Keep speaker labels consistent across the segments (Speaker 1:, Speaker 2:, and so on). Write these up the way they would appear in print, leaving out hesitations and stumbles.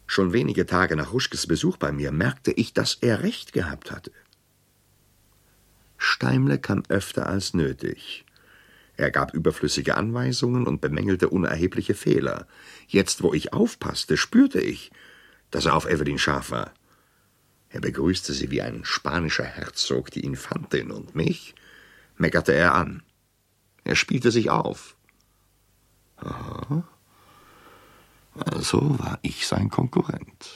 Speaker 1: Schon wenige Tage nach Huschkes Besuch bei mir merkte ich, dass er recht gehabt hatte. Steimle kam öfter als nötig. Er gab überflüssige Anweisungen und bemängelte unerhebliche Fehler. Jetzt, wo ich aufpasste, spürte ich, dass er auf Evelyn scharf war. Er begrüßte sie wie ein spanischer Herzog die Infantin, und mich meckerte er an. Er spielte sich auf. Aha. Also war ich sein Konkurrent.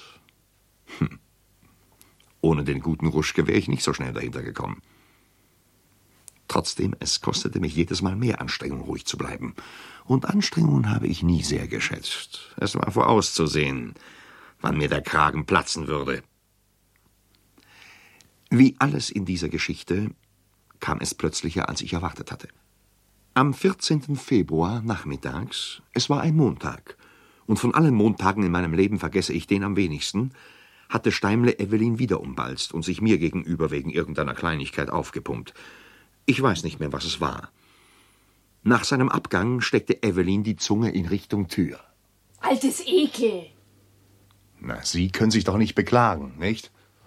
Speaker 1: Ohne den guten Ruschke wäre ich nicht so schnell dahinter gekommen. Trotzdem, es kostete mich jedes Mal mehr Anstrengung, ruhig zu bleiben. Und Anstrengungen habe ich nie sehr geschätzt. Es war vorauszusehen, wann mir der Kragen platzen würde. Wie alles in dieser Geschichte kam es plötzlicher, als ich erwartet hatte. Am 14. Februar nachmittags, es war ein Montag, und von allen Montagen in meinem Leben vergesse ich den am wenigsten, hatte Steimle Evelyn wieder umbalzt und sich mir gegenüber wegen irgendeiner Kleinigkeit aufgepumpt. Ich weiß nicht mehr, was es war. Nach seinem Abgang steckte Evelyn die Zunge in Richtung Tür.
Speaker 2: Altes Ekel!
Speaker 3: Na, Sie können sich doch nicht beklagen, nicht?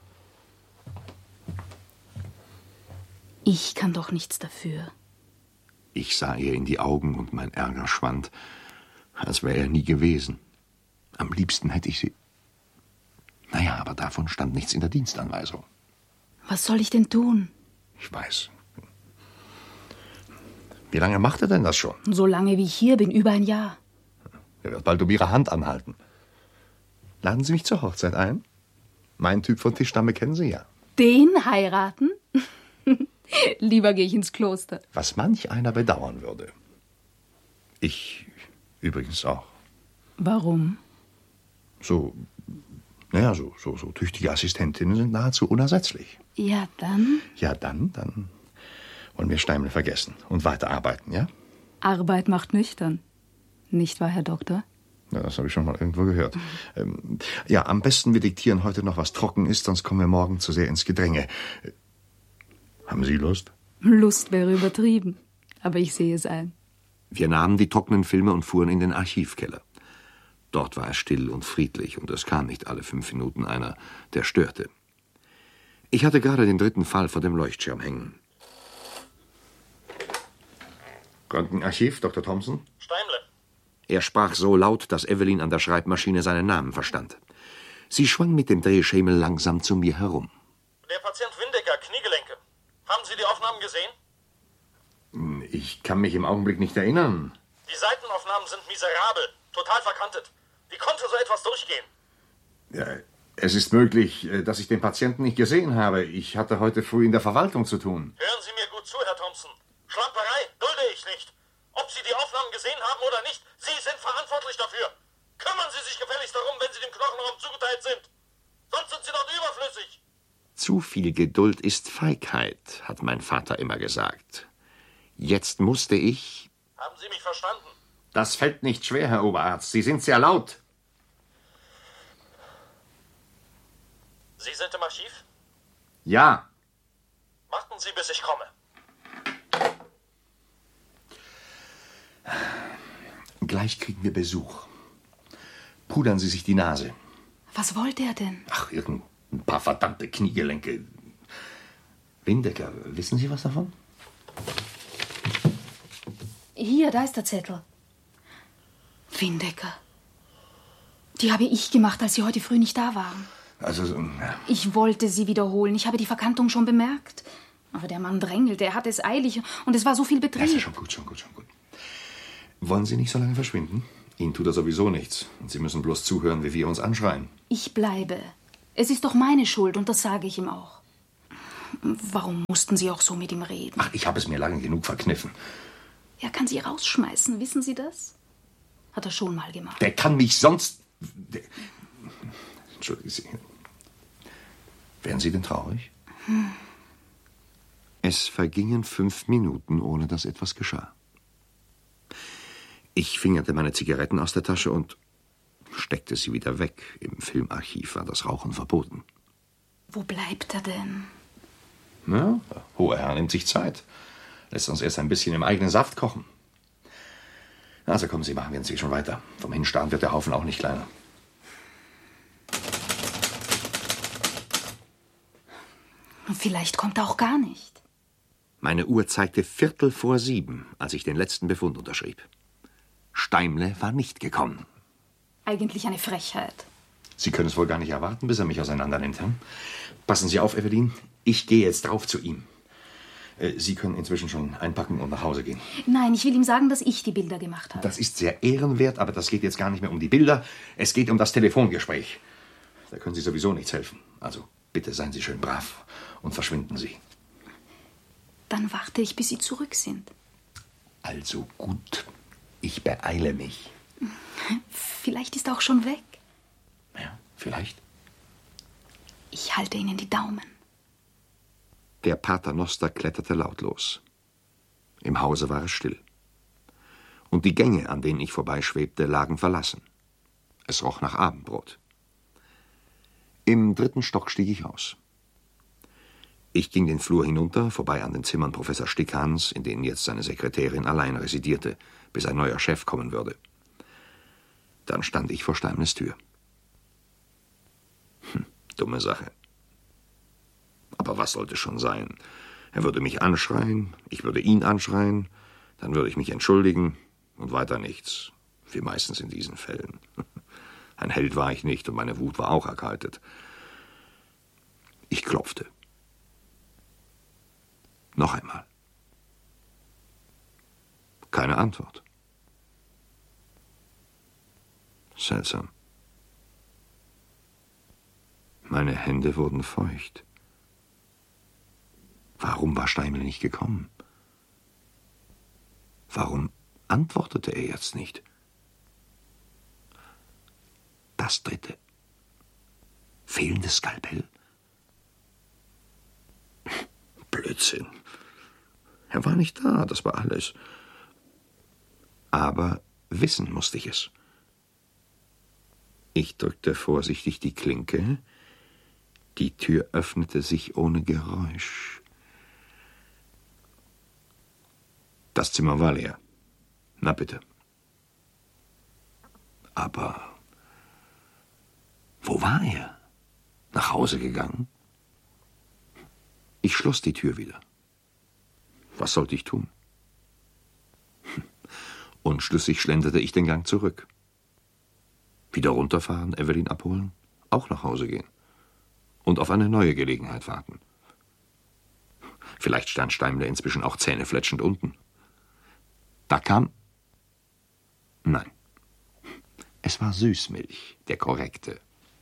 Speaker 2: Ich kann doch nichts dafür.
Speaker 1: Ich sah ihr in die Augen und mein Ärger schwand, als wäre er nie gewesen. Am liebsten hätte ich sie... Naja, aber davon stand nichts in der Dienstanweisung.
Speaker 2: Was soll ich denn tun?
Speaker 1: Ich weiß. Wie lange macht er denn das schon?
Speaker 2: So lange wie ich hier bin, über ein Jahr.
Speaker 3: Er wird bald um Ihre Hand anhalten.
Speaker 1: Laden Sie mich zur Hochzeit ein? Mein Typ von Tischdame kennen Sie ja.
Speaker 2: Den heiraten? Lieber gehe ich ins Kloster.
Speaker 1: Was manch einer bedauern würde. Ich übrigens auch.
Speaker 2: Warum?
Speaker 1: So tüchtige Assistentinnen sind nahezu unersetzlich.
Speaker 2: Ja, dann?
Speaker 1: Ja, dann wollen wir Steimle vergessen und weiterarbeiten, ja?
Speaker 2: Arbeit macht nüchtern. Nicht wahr, Herr Doktor?
Speaker 1: Ja, das habe ich schon mal irgendwo gehört. Ja, am besten wir diktieren heute noch, was trocken ist, sonst kommen wir morgen zu sehr ins Gedränge. Haben Sie Lust?
Speaker 2: Lust wäre übertrieben, aber ich sehe es ein.
Speaker 1: Wir nahmen die trockenen Filme und fuhren in den Archivkeller. Dort war es still und friedlich, und es kam nicht alle 5 Minuten einer, der störte. Ich hatte gerade den 3. Fall vor dem Leuchtschirm hängen. Krankenarchiv, Dr. Thompson?
Speaker 4: Steimle.
Speaker 1: Er sprach so laut, dass Evelyn an der Schreibmaschine seinen Namen verstand. Sie schwang mit dem Drehschemel langsam zu mir herum.
Speaker 4: Der Patient Windecker, Kniegelenke. Haben Sie die Aufnahmen gesehen?
Speaker 1: Ich kann mich im Augenblick nicht erinnern.
Speaker 4: Die Seitenaufnahmen sind miserabel, total verkantet. Wie konnte so etwas durchgehen?
Speaker 1: Ja, es ist möglich, dass ich den Patienten nicht gesehen habe. Ich hatte heute früh in der Verwaltung zu tun.
Speaker 4: Hören Sie mir gut zu, Herr Thompson. Schlamperei dulde ich nicht. Ob Sie die Aufnahmen gesehen haben oder nicht, Sie sind verantwortlich dafür. Kümmern Sie sich gefälligst darum, wenn Sie dem Knochenraum zugeteilt sind. Sonst sind Sie dort überflüssig.
Speaker 1: Zu viel Geduld ist Feigheit, hat mein Vater immer gesagt. Jetzt musste ich...
Speaker 4: Haben Sie mich verstanden?
Speaker 1: Das fällt nicht schwer, Herr Oberarzt. Sie sind sehr laut.
Speaker 4: Sie sind im Archiv?
Speaker 1: Ja.
Speaker 4: Warten Sie, bis ich komme.
Speaker 1: Gleich kriegen wir Besuch. Pudern Sie sich die Nase.
Speaker 2: Was wollte er denn?
Speaker 1: Ach, ein paar verdammte Kniegelenke. Windecker, wissen Sie was davon?
Speaker 2: Hier, da ist der Zettel. Windecker. Die habe ich gemacht, als Sie heute früh nicht da waren.
Speaker 1: Also,
Speaker 2: Ich wollte sie wiederholen. Ich habe die Verkantung schon bemerkt. Aber der Mann drängelte, er hatte es eilig und es war so viel Betrieb.
Speaker 1: ja, schon gut. Wollen Sie nicht so lange verschwinden? Ihnen tut er sowieso nichts. Und Sie müssen bloß zuhören, wie wir uns anschreien.
Speaker 2: Ich bleibe. Es ist doch meine Schuld und das sage ich ihm auch. Warum mussten Sie auch so mit ihm reden?
Speaker 1: Ach, ich habe es mir lange genug verkniffen.
Speaker 2: Er kann Sie rausschmeißen, wissen Sie das? Hat er schon mal gemacht.
Speaker 1: Der kann mich sonst... Entschuldigen Sie. Wären Sie denn traurig? Es vergingen 5 Minuten, ohne dass etwas geschah. Ich fingerte meine Zigaretten aus der Tasche und steckte sie wieder weg. Im Filmarchiv war das Rauchen verboten.
Speaker 2: Wo bleibt er denn?
Speaker 1: Na, der hohe Herr nimmt sich Zeit. Lässt uns erst ein bisschen im eigenen Saft kochen. Also kommen Sie, machen wir uns hier schon weiter. Vom Hinstarren wird der Haufen auch nicht kleiner.
Speaker 2: Vielleicht kommt er auch gar nicht.
Speaker 1: Meine Uhr zeigte 6:15, als ich den letzten Befund unterschrieb. Steimle war nicht gekommen.
Speaker 2: Eigentlich eine Frechheit.
Speaker 1: Sie können es wohl gar nicht erwarten, bis er mich auseinander nimmt. Hm? Passen Sie auf, Evelyn. Ich gehe jetzt drauf zu ihm. Sie können inzwischen schon einpacken und nach Hause gehen.
Speaker 2: Nein, ich will ihm sagen, dass ich die Bilder gemacht habe.
Speaker 1: Das ist sehr ehrenwert, aber das geht jetzt gar nicht mehr um die Bilder. Es geht um das Telefongespräch. Da können Sie sowieso nichts helfen. Also bitte seien Sie schön brav und verschwinden Sie.
Speaker 2: Dann warte ich, bis Sie zurück sind.
Speaker 1: Also gut, ich beeile mich.
Speaker 2: Vielleicht ist er auch schon weg.
Speaker 1: Ja, vielleicht.
Speaker 2: Ich halte Ihnen die Daumen.
Speaker 1: Der Paternoster kletterte lautlos. Im Hause war es still. Und die Gänge, an denen ich vorbeischwebte, lagen verlassen. Es roch nach Abendbrot. Im 3. Stock stieg ich aus. Ich ging den Flur hinunter, vorbei an den Zimmern Professor Stickhans, in denen jetzt seine Sekretärin allein residierte, bis ein neuer Chef kommen würde. Dann stand ich vor Steimles Tür. Dumme Sache. Aber was sollte schon sein? Er würde mich anschreien, ich würde ihn anschreien, dann würde ich mich entschuldigen und weiter nichts. Wie meistens in diesen Fällen. Ein Held war ich nicht und meine Wut war auch erkaltet. Ich klopfte. Noch einmal. Keine Antwort. Seltsam. Meine Hände wurden feucht. Warum war Steimle nicht gekommen? Warum antwortete er jetzt nicht? Das 3. Fehlendes Skalpell? Blödsinn. Er war nicht da, das war alles. Aber wissen musste ich es. Ich drückte vorsichtig die Klinke. Die Tür öffnete sich ohne Geräusch. Das Zimmer war leer. Na bitte. Aber wo war er? Nach Hause gegangen? Ich schloss die Tür wieder. Was sollte ich tun? Unschlüssig schlenderte ich den Gang zurück. Wieder runterfahren, Evelyn abholen, auch nach Hause gehen und auf eine neue Gelegenheit warten. Vielleicht stand Steimle inzwischen auch zähnefletschend unten. Da kam... Nein, es war Süßmilch, der Korrekte.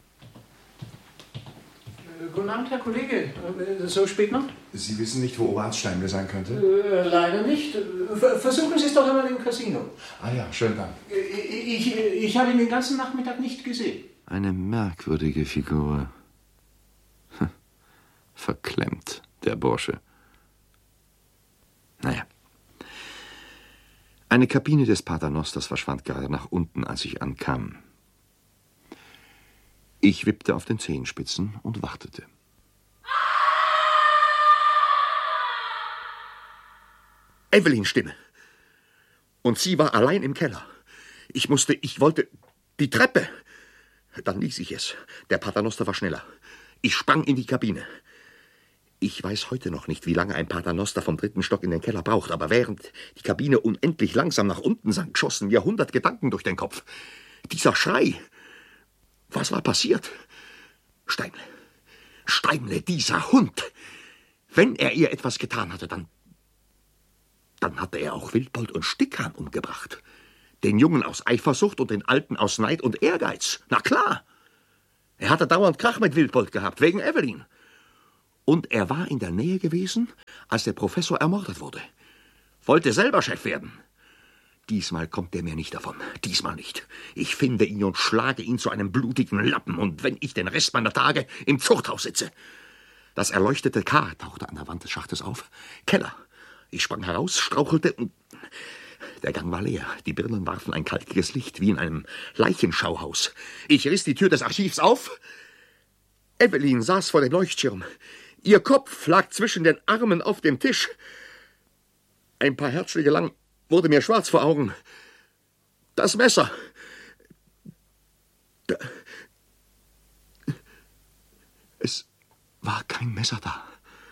Speaker 5: Guten Abend, Herr Kollege. So spät noch?
Speaker 3: Sie wissen nicht, wo Oberarzt Steimle sein könnte?
Speaker 5: Leider nicht. Versuchen Sie es doch einmal im Casino.
Speaker 3: Ah ja, schön dann.
Speaker 5: Ich habe ihn den ganzen Nachmittag nicht gesehen.
Speaker 1: Eine merkwürdige Figur. Verklemmt, der Bursche. Naja. Eine Kabine des Paternosters verschwand gerade nach unten, als ich ankam. Ich wippte auf den Zehenspitzen und wartete. Evelyns Stimme. Und sie war allein im Keller. Ich wollte die Treppe. Dann ließ ich es. Der Paternoster war schneller. Ich sprang in die Kabine. Ich weiß heute noch nicht, wie lange ein Paternoster vom 3. Stock in den Keller braucht, aber während die Kabine unendlich langsam nach unten sank, schossen mir 100 Gedanken durch den Kopf. Dieser Schrei. Was war passiert? Steimle, dieser Hund. Wenn er ihr etwas getan hatte, dann hatte er auch Wildbold und Stickhahn umgebracht. Den Jungen aus Eifersucht und den Alten aus Neid und Ehrgeiz. Na klar. Er hatte dauernd Krach mit Wildbold gehabt, wegen Evelyn. Und er war in der Nähe gewesen, als der Professor ermordet wurde. Wollte selber Chef werden. Diesmal kommt er mir nicht davon. Diesmal nicht. Ich finde ihn und schlage ihn zu einem blutigen Lappen. Und wenn ich den Rest meiner Tage im Zuchthaus sitze. Das erleuchtete K tauchte an der Wand des Schachtes auf. Keller. Ich sprang heraus, strauchelte und... Der Gang war leer. Die Birnen warfen ein kalkiges Licht, wie in einem Leichenschauhaus. Ich riss die Tür des Archivs auf. Evelyn saß vor dem Leuchtschirm. Ihr Kopf lag zwischen den Armen auf dem Tisch. Ein paar Herzschläge lang wurde mir schwarz vor Augen. Das Messer. Es war kein Messer da.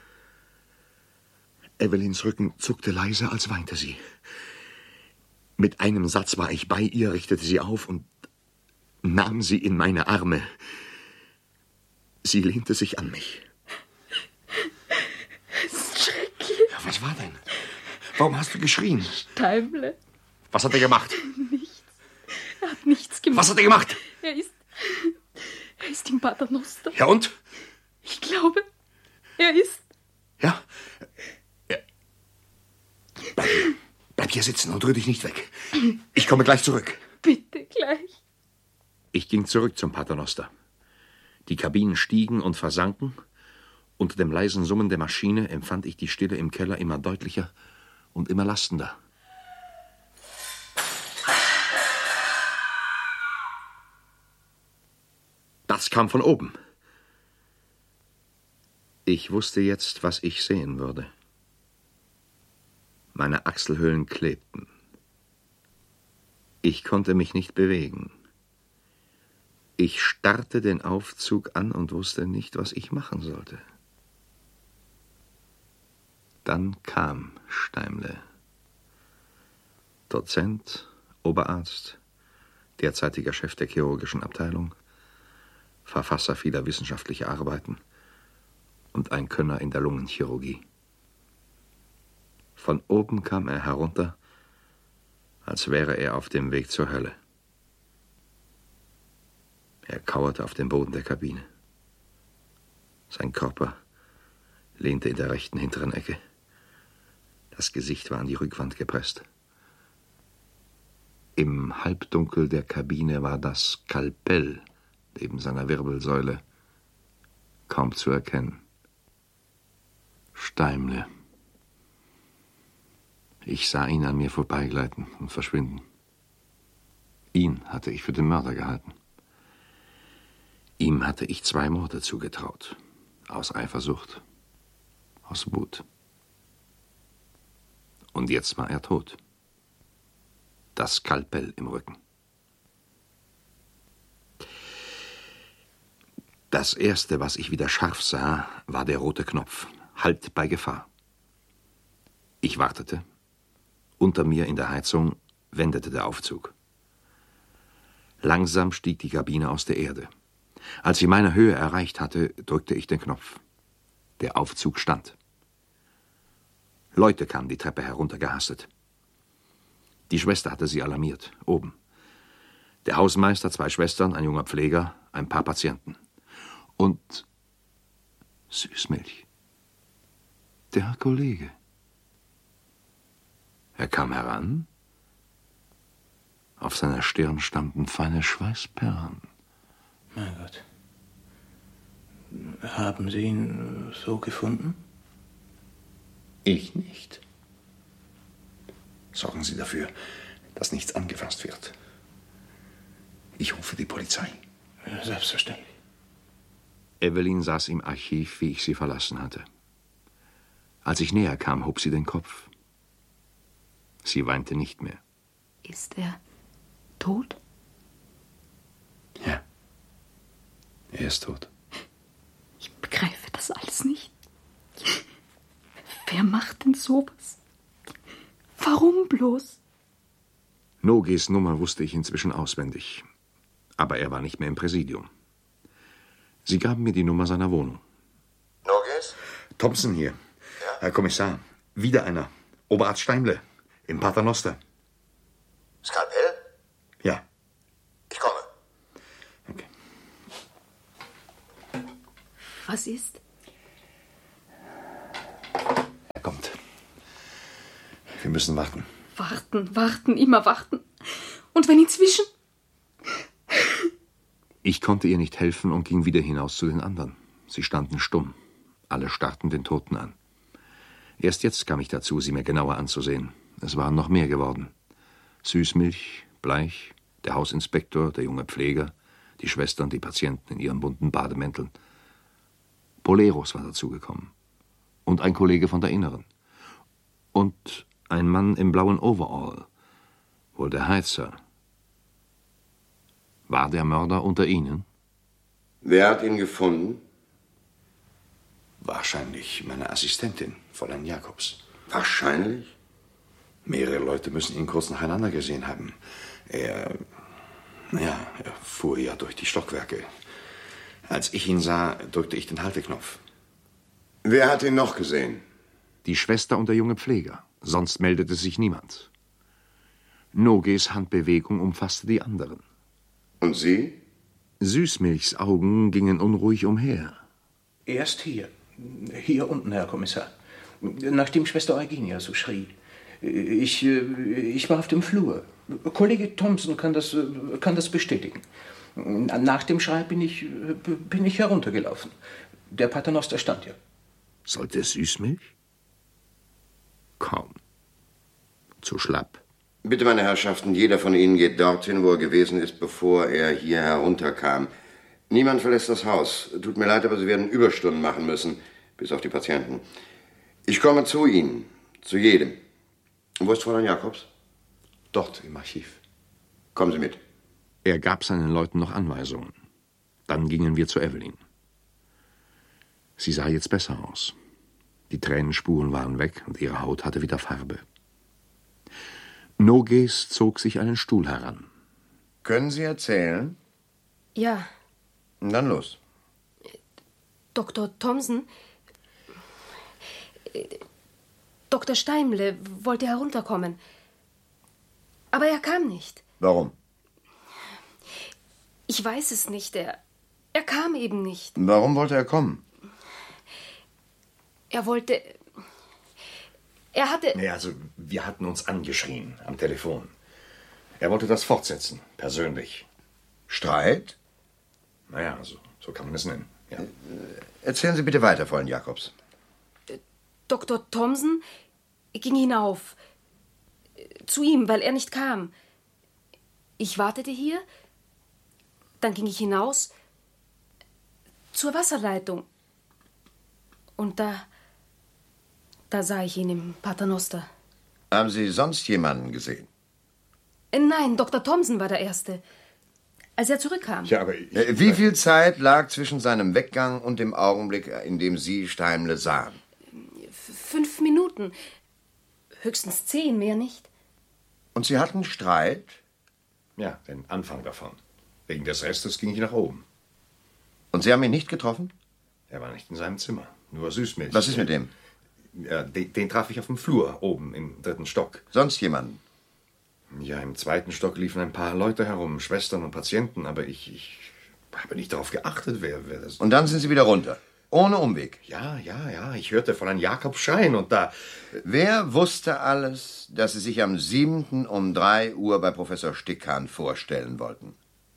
Speaker 1: Evelyns Rücken zuckte leise, als weinte sie. Mit einem Satz war ich bei ihr, richtete sie auf und nahm sie in meine Arme. Sie lehnte sich an mich.
Speaker 2: Es ist schrecklich.
Speaker 1: Ja, was war denn? Warum hast du geschrien?
Speaker 2: Steimle.
Speaker 1: Was hat er gemacht?
Speaker 2: Nichts. Er hat nichts gemacht.
Speaker 1: Was hat er gemacht?
Speaker 2: Er ist im Paternoster.
Speaker 1: Ja, und?
Speaker 2: Ich glaube, er ist...
Speaker 1: Ja? Bleib hier sitzen und rühr dich nicht weg. Ich komme gleich zurück.
Speaker 2: Bitte, gleich.
Speaker 1: Ich ging zurück zum Paternoster. Die Kabinen stiegen und versanken. Unter dem leisen Summen der Maschine empfand ich die Stille im Keller immer deutlicher und immer lastender. Das kam von oben. Ich wusste jetzt, was ich sehen würde. Meine Achselhöhlen klebten. Ich konnte mich nicht bewegen. Ich starrte den Aufzug an und wusste nicht, was ich machen sollte. Dann kam Steimle. Dozent, Oberarzt, derzeitiger Chef der chirurgischen Abteilung, Verfasser vieler wissenschaftlicher Arbeiten und ein Könner in der Lungenchirurgie. Von oben kam er herunter, als wäre er auf dem Weg zur Hölle. Er kauerte auf dem Boden der Kabine. Sein Körper lehnte in der rechten hinteren Ecke. Das Gesicht war an die Rückwand gepresst. Im Halbdunkel der Kabine war das Skalpell neben seiner Wirbelsäule kaum zu erkennen. Steimle. Ich sah ihn an mir vorbeigleiten und verschwinden. Ihn hatte ich für den Mörder gehalten. Ihm hatte ich 2 Morde zugetraut. Aus Eifersucht, aus Wut. Und jetzt war er tot. Das Skalpell im Rücken. Das Erste, was ich wieder scharf sah, war der rote Knopf. Halt bei Gefahr. Ich wartete. Unter mir in der Heizung wendete der Aufzug. Langsam stieg die Kabine aus der Erde. Als sie meine Höhe erreicht hatte, drückte ich den Knopf. Der Aufzug stand. Leute kamen die Treppe heruntergehastet. Die Schwester hatte sie alarmiert, oben. Der Hausmeister, 2 Schwestern, ein junger Pfleger, ein paar Patienten. Und Süßmilch. Der Herr Kollege. Er kam heran. Auf seiner Stirn standen feine Schweißperlen.
Speaker 5: Mein Gott. Haben Sie ihn so gefunden?
Speaker 1: Ich nicht. Sorgen Sie dafür, dass nichts angefasst wird. Ich rufe die Polizei.
Speaker 5: Selbstverständlich.
Speaker 1: Evelyn saß im Archiv, wie ich sie verlassen hatte. Als ich näher kam, hob sie den Kopf. Sie weinte nicht mehr.
Speaker 2: Ist er tot?
Speaker 1: Ja. Er ist tot.
Speaker 2: Ich begreife das alles nicht. Wer macht denn sowas? Warum bloß?
Speaker 1: Nogis Nummer wusste ich inzwischen auswendig. Aber er war nicht mehr im Präsidium. Sie gaben mir die Nummer seiner Wohnung.
Speaker 4: Nogis?
Speaker 1: Thompson hier.
Speaker 4: Ja?
Speaker 1: Herr Kommissar, wieder einer. Oberarzt Steimle, im Paternoster.
Speaker 4: Skalpell?
Speaker 1: Ja.
Speaker 4: Ich komme.
Speaker 1: Okay.
Speaker 2: Was ist?
Speaker 1: Er kommt. Wir müssen warten.
Speaker 2: Warten, immer warten. Und wenn inzwischen...
Speaker 1: Ich konnte ihr nicht helfen und ging wieder hinaus zu den anderen. Sie standen stumm. Alle starrten den Toten an. Erst jetzt kam ich dazu, sie mir genauer anzusehen. Es waren noch mehr geworden. Süßmilch, Bleich, der Hausinspektor, der junge Pfleger, die Schwestern, die Patienten in ihren bunten Bademänteln. Boleros war dazugekommen. Und ein Kollege von der Inneren. Und ein Mann im blauen Overall. Wohl der Heizer. War der Mörder unter Ihnen?
Speaker 6: Wer hat ihn gefunden?
Speaker 1: Wahrscheinlich meine Assistentin, Fräulein Jacobs.
Speaker 6: Wahrscheinlich?
Speaker 1: Mehrere Leute müssen ihn kurz nacheinander gesehen haben. Er fuhr ja durch die Stockwerke. Als ich ihn sah, drückte ich den Halteknopf.
Speaker 6: Wer hat ihn noch gesehen?
Speaker 1: Die Schwester und der junge Pfleger. Sonst meldete sich niemand. Nogues Handbewegung umfasste die anderen.
Speaker 6: Und Sie?
Speaker 1: Süßmilchs Augen gingen unruhig umher.
Speaker 5: Erst hier. Hier unten, Herr Kommissar. Nachdem Schwester Eugenia so schrie. Ich war auf dem Flur. Kollege Thompson kann das bestätigen. Nach dem Schrei bin ich heruntergelaufen. Der Paternoster stand ja.
Speaker 1: Sollte Süßmilch? Kaum. Zu schlapp.
Speaker 6: Bitte, meine Herrschaften, jeder von Ihnen geht dorthin, wo er gewesen ist, bevor er hier herunterkam. Niemand verlässt das Haus. Tut mir leid, aber Sie werden Überstunden machen müssen, bis auf die Patienten. Ich komme zu Ihnen, zu jedem. Und wo ist Fräulein Jacobs?
Speaker 1: Dort im Archiv.
Speaker 6: Kommen Sie mit.
Speaker 1: Er gab seinen Leuten noch Anweisungen. Dann gingen wir zu Evelyn. Sie sah jetzt besser aus. Die Tränenspuren waren weg und ihre Haut hatte wieder Farbe. Nogues zog sich einen Stuhl heran.
Speaker 6: Können Sie erzählen?
Speaker 7: Ja.
Speaker 6: Dann los.
Speaker 7: Dr. Thompson. Dr. Steimle wollte herunterkommen. Aber er kam nicht.
Speaker 6: Warum?
Speaker 7: Ich weiß es nicht. Er kam eben nicht.
Speaker 6: Warum wollte er kommen?
Speaker 7: Er wollte... Er hatte...
Speaker 1: Nee, also, wir hatten uns angeschrien am Telefon. Er wollte das fortsetzen, persönlich.
Speaker 6: Streit?
Speaker 1: Naja, so kann man es nennen. Ja.
Speaker 6: Erzählen Sie bitte weiter, Fräulein Jacobs.
Speaker 7: Dr. Thompson ging hinauf. Zu ihm, weil er nicht kam. Ich wartete hier. Dann ging ich hinaus. Zur Wasserleitung. Und da sah ich ihn im Paternoster.
Speaker 6: Haben Sie sonst jemanden gesehen?
Speaker 7: Nein, Dr. Thompson war der Erste. Als er zurückkam.
Speaker 1: Ja, aber
Speaker 6: Wie viel Zeit lag zwischen seinem Weggang und dem Augenblick, in dem Sie Steimle sahen?
Speaker 7: 5 Minuten. Höchstens 10, mehr nicht.
Speaker 6: Und Sie hatten Streit?
Speaker 1: Ja, den Anfang davon. Wegen des Restes ging ich nach oben.
Speaker 6: Und Sie haben ihn nicht getroffen?
Speaker 1: Er war nicht in seinem Zimmer, nur Süßmilch.
Speaker 6: Was ist mit dem?
Speaker 1: Ja, den traf ich auf dem Flur, oben im 3. Stock.
Speaker 6: Sonst jemanden?
Speaker 1: Ja, im 2. Stock liefen ein paar Leute herum, Schwestern und Patienten, aber ich habe nicht darauf geachtet, wer das...
Speaker 6: Und dann sind Sie wieder runter, ohne Umweg?
Speaker 1: Ja, ich hörte von einem Jakob schreien und da...
Speaker 6: Wer wusste alles, dass Sie sich am 7. um 3 Uhr bei Professor Stickhahn vorstellen wollten?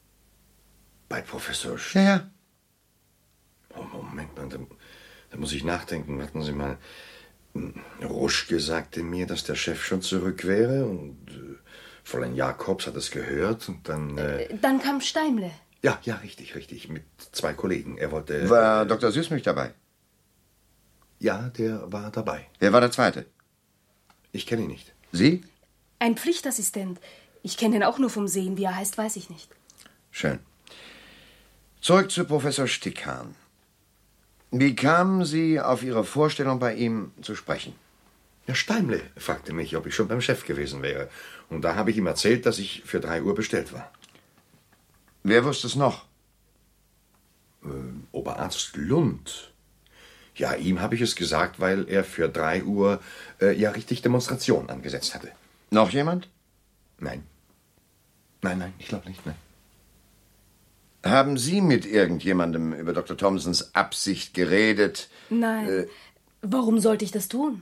Speaker 1: Bei Professor
Speaker 6: Ja.
Speaker 1: Oh, Moment mal, da muss ich nachdenken. Warten Sie mal. Ruschke sagte mir, dass der Chef schon zurück wäre und Fräulein Jacobs hat es gehört und dann...
Speaker 7: Dann kam Steimle.
Speaker 1: Ja, richtig, mit 2 Kollegen. Er wollte...
Speaker 6: War Dr. Süßmilch dabei?
Speaker 1: Ja, der war dabei.
Speaker 6: Wer war der Zweite?
Speaker 1: Ich kenne ihn nicht.
Speaker 6: Sie?
Speaker 7: Ein Pflichtassistent. Ich kenne ihn auch nur vom Sehen. Wie er heißt, weiß ich nicht.
Speaker 6: Schön. Zurück zu Professor Stickhahn. Wie kamen Sie auf Ihre Vorstellung bei ihm zu sprechen?
Speaker 1: Ja, Steimle fragte mich, ob ich schon beim Chef gewesen wäre. Und da habe ich ihm erzählt, dass ich für 3 Uhr bestellt war.
Speaker 6: Wer wusste es noch?
Speaker 1: Oberarzt Lund. Ja, ihm habe ich es gesagt, weil er für 3 Uhr richtig Demonstration angesetzt hatte.
Speaker 6: Noch jemand?
Speaker 1: Nein, ich glaube nicht, nein.
Speaker 6: Haben Sie mit irgendjemandem über Dr. Thompsons Absicht geredet?
Speaker 7: Nein. Warum sollte ich das tun?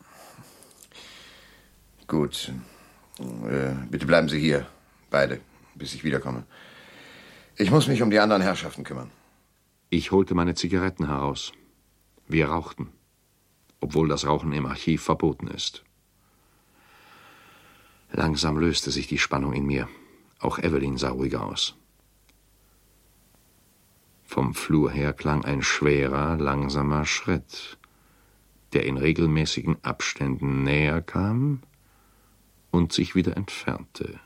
Speaker 6: Gut. Bitte bleiben Sie hier, beide, bis ich wiederkomme. Ich muss mich um die anderen Herrschaften kümmern.
Speaker 1: Ich holte meine Zigaretten heraus. Wir rauchten, obwohl das Rauchen im Archiv verboten ist. Langsam löste sich die Spannung in mir. Auch Evelyn sah ruhiger aus. Vom Flur her klang ein schwerer, langsamer Schritt, der in regelmäßigen Abständen näher kam und sich wieder entfernte.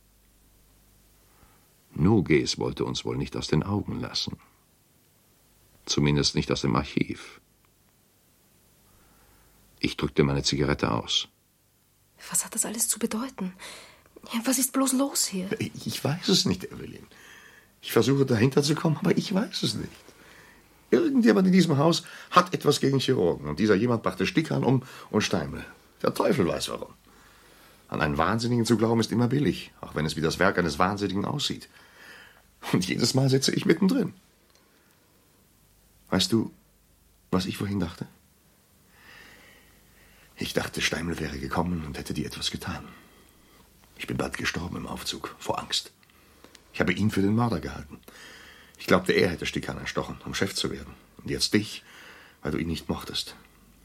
Speaker 1: Nogues wollte uns wohl nicht aus den Augen lassen. Zumindest nicht aus dem Archiv. Ich drückte meine Zigarette aus.
Speaker 7: Was hat das alles zu bedeuten? Ja, was ist bloß los hier?
Speaker 3: Ich weiß es nicht, Evelyn. Ich versuche dahinter zu kommen, aber ich weiß es nicht. Irgendjemand in diesem Haus hat etwas gegen Chirurgen. Und dieser jemand brachte Stickhahn um und Steimle. Der Teufel weiß warum. An einen Wahnsinnigen zu glauben, ist immer billig. Auch wenn es wie das Werk eines Wahnsinnigen aussieht. Und jedes Mal sitze ich mittendrin. Weißt du, was ich vorhin dachte? Ich dachte, Steimle wäre gekommen und hätte dir etwas getan. Ich bin bald gestorben im Aufzug, vor Angst. Ich habe ihn für den Mörder gehalten. Ich glaubte, er hätte Stickhahn erstochen, um Chef zu werden. Und jetzt dich, weil du ihn nicht mochtest.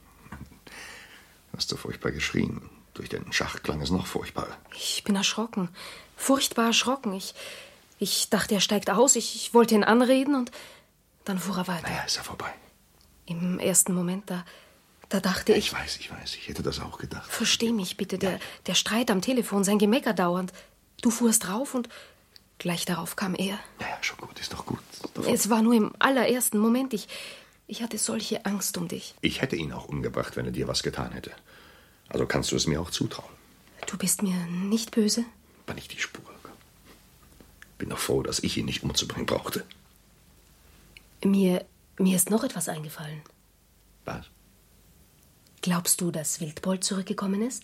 Speaker 3: Du hast so furchtbar geschrien. Durch den Schacht klang es noch furchtbarer.
Speaker 7: Ich bin erschrocken. Furchtbar erschrocken. Ich dachte, er steigt aus. Ich wollte ihn anreden und dann fuhr er weiter.
Speaker 3: Naja, ist er vorbei.
Speaker 7: Im ersten Moment, da dachte ich...
Speaker 3: Ich weiß. Ich hätte das auch gedacht.
Speaker 7: Versteh mich bitte. Der Streit am Telefon, sein Gemecker dauernd. Du fuhrst drauf und gleich darauf kam er.
Speaker 3: Naja, schon gut, ist doch gut.
Speaker 7: Es war nur im allerersten Moment. Ich hatte solche Angst um dich.
Speaker 3: Ich hätte ihn auch umgebracht, wenn er dir was getan hätte. Also kannst du es mir auch zutrauen.
Speaker 7: Du bist mir nicht böse?
Speaker 3: Aber nicht die Spur. Bin doch froh, dass ich ihn nicht umzubringen brauchte.
Speaker 7: Mir ist noch etwas eingefallen.
Speaker 3: Was?
Speaker 7: Glaubst du, dass Wildbold zurückgekommen ist?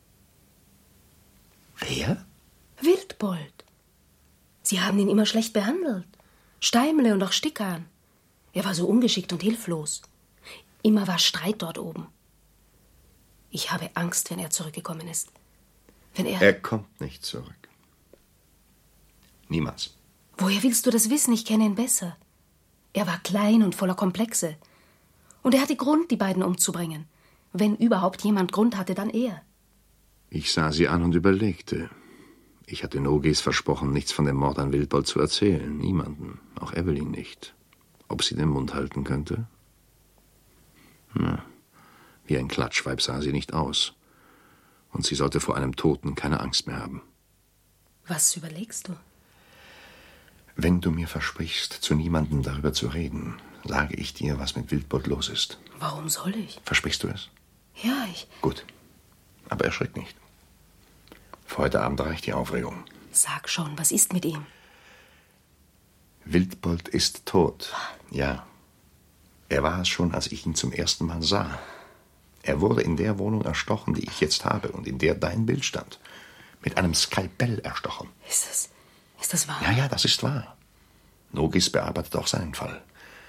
Speaker 3: Wer?
Speaker 7: Wildbold. Sie haben ihn immer schlecht behandelt. Steimle und auch Stickhahn. Er war so ungeschickt und hilflos. Immer war Streit dort oben. Ich habe Angst, wenn er zurückgekommen ist.
Speaker 3: Er kommt nicht zurück. Niemals.
Speaker 7: Woher willst du das wissen? Ich kenne ihn besser. Er war klein und voller Komplexe. Und er hatte Grund, die beiden umzubringen. Wenn überhaupt jemand Grund hatte, dann er.
Speaker 1: Ich sah sie an und überlegte. Ich hatte Nogis versprochen, nichts von dem Mord an Wildbold zu erzählen. Niemanden, auch Evelyn nicht. Ob sie den Mund halten könnte? Wie ein Klatschweib sah sie nicht aus. Und sie sollte vor einem Toten keine Angst mehr haben.
Speaker 7: Was überlegst du?
Speaker 3: Wenn du mir versprichst, zu niemandem darüber zu reden, sage ich dir, was mit Wildbold los ist.
Speaker 7: Warum soll ich?
Speaker 3: Versprichst du es?
Speaker 7: Ja,
Speaker 3: Gut. Aber erschrick nicht. Für heute Abend reicht die Aufregung.
Speaker 7: Sag schon, was ist mit ihm?
Speaker 3: Wildbold ist tot. Ja. Er war es schon, als ich ihn zum ersten Mal sah. Er wurde in der Wohnung erstochen, die ich jetzt habe und in der dein Bild stand. Mit einem Skalpell erstochen.
Speaker 7: Ist das wahr?
Speaker 3: Ja, das ist wahr. Nogis bearbeitet auch seinen Fall.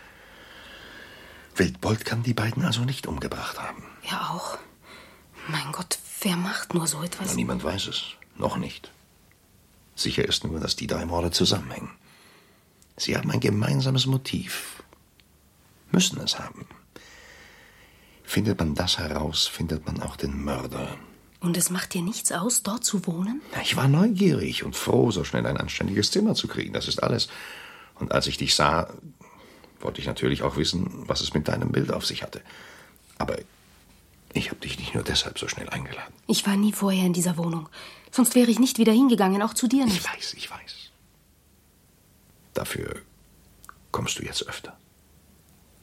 Speaker 3: Wildbold kann die beiden also nicht umgebracht haben.
Speaker 7: Ja, auch. Mein Gott, wer macht nur so etwas?
Speaker 3: Na, niemand weiß es. Noch nicht. Sicher ist nur, dass die 3 Morde zusammenhängen. Sie haben ein gemeinsames Motiv. Müssen es haben. Findet man das heraus, findet man auch den Mörder.
Speaker 7: Und es macht dir nichts aus, dort zu wohnen?
Speaker 3: Ich war neugierig und froh, so schnell ein anständiges Zimmer zu kriegen. Das ist alles. Und als ich dich sah, wollte ich natürlich auch wissen, was es mit deinem Bild auf sich hatte. Aber ich habe dich nicht nur deshalb so schnell eingeladen.
Speaker 7: Ich war nie vorher in dieser Wohnung. Sonst wäre ich nicht wieder hingegangen, auch zu dir nicht.
Speaker 3: Ich weiß. Dafür kommst du jetzt öfter.